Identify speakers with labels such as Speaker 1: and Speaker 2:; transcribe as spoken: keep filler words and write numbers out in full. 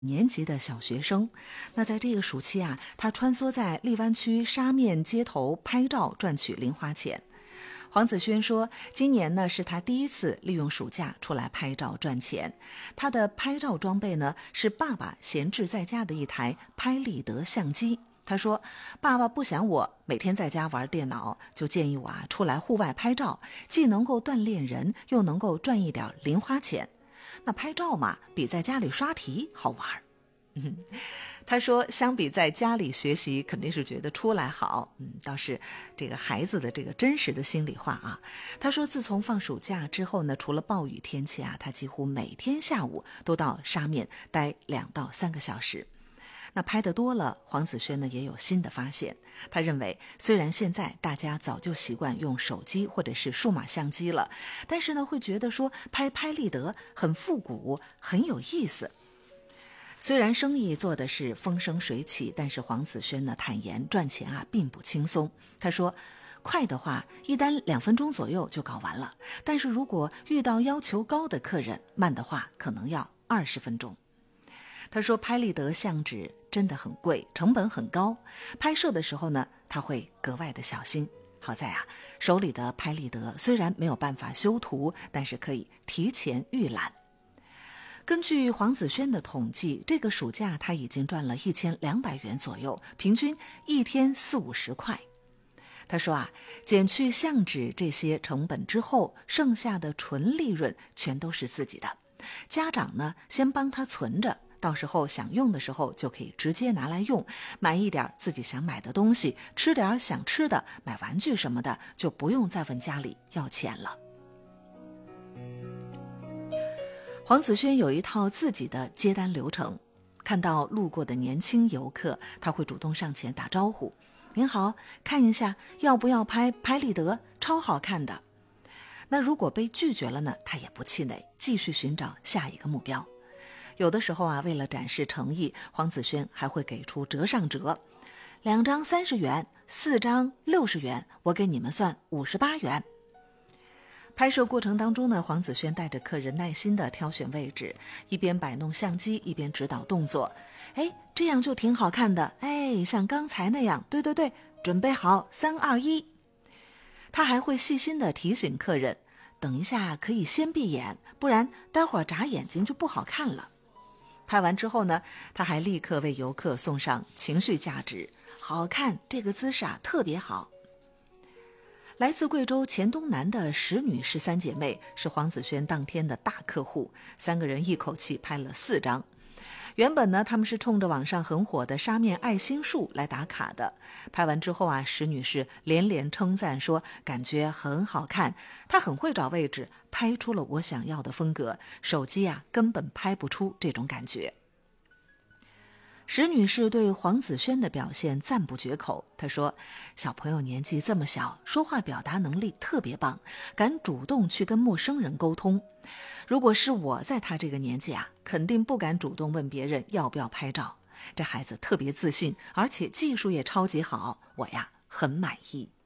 Speaker 1: 年级的小学生。那在这个暑期啊，他穿梭在荔湾区沙面街头拍照赚取零花钱。黄子轩说，今年呢是他第一次利用暑假出来拍照赚钱。他的拍照装备呢是爸爸闲置在家的一台拍立得相机。他说，爸爸不想我每天在家玩电脑，就建议我啊出来户外拍照，既能够锻炼人，又能够赚一点零花钱。那拍照嘛，比在家里刷题好玩。嗯，他说相比在家里学习，肯定是觉得出来好。嗯，倒是这个孩子的这个真实的心里话啊。他说自从放暑假之后呢，除了暴雨天气啊，他几乎每天下午都到沙面待两到三个小时。那拍得多了，黄子轩呢也有新的发现。他认为，虽然现在大家早就习惯用手机或者是数码相机了，但是呢会觉得说拍拍立得很复古，很有意思。虽然生意做的是风生水起，但是黄子轩呢坦言赚钱啊并不轻松。他说，快的话一单两分钟左右就搞完了，但是如果遇到要求高的客人，慢的话可能要二十分钟。他说拍立得相纸真的很贵，成本很高，拍摄的时候呢他会格外的小心。好在啊，手里的拍立得虽然没有办法修图，但是可以提前预览。根据黄子轩的统计，这个暑假他已经赚了一千两百元左右，平均一天四五十块。他说啊，减去相纸这些成本之后，剩下的纯利润全都是自己的。家长呢，先帮他存着，到时候想用的时候就可以直接拿来用，买一点自己想买的东西，吃点想吃的，买玩具什么的，就不用再问家里要钱了。黄子轩有一套自己的接单流程，看到路过的年轻游客，他会主动上前打招呼，您好，看一下要不要拍拍立得，超好看的。那如果被拒绝了呢，他也不气馁，继续寻找下一个目标。有的时候啊，为了展示诚意，黄子轩还会给出折上折，两张三十元，四张六十元，我给你们算五十八元。拍摄过程当中呢，黄子轩带着客人耐心地挑选位置，一边摆弄相机，一边指导动作。哎，这样就挺好看的，哎，像刚才那样，对对对，准备好，三二一。他还会细心地提醒客人，等一下可以先闭眼，不然待会儿眨眼睛就不好看了。拍完之后呢，他还立刻为游客送上情绪价值，好看，这个姿势啊特别好。来自贵州黔东南的石女士三姐妹是黄子轩当天的大客户，三个人一口气拍了四张。原本呢，他们是冲着网上很火的沙面爱心树来打卡的。拍完之后啊，石女士连连称赞说，感觉很好看，她很会找位置，拍出了我想要的风格，手机啊根本拍不出这种感觉。石女士对黄子轩的表现赞不绝口，她说，小朋友年纪这么小，说话表达能力特别棒，敢主动去跟陌生人沟通。如果是我在他这个年纪啊，肯定不敢主动问别人要不要拍照。这孩子特别自信，而且技术也超级好，我呀很满意。